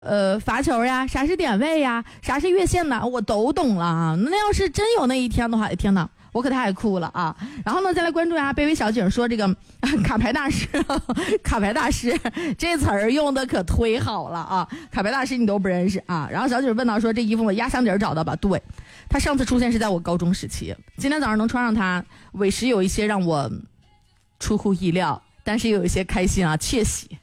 罚球呀，啥是点位呀，啥是越线呢，我都懂了啊。那要是真有那一天的话，天哪，我可太酷了啊！然后呢，再来关注一下卑微小景说这个卡牌大师，卡牌大师这词儿用的可忒好了啊！卡牌大师你都不认识啊？然后小景问到说这衣服我压箱底找到吧？对，他上次出现是在我高中时期，今天早上能穿上它，委实有一些让我出乎意料，但是也有一些开心啊，窃喜。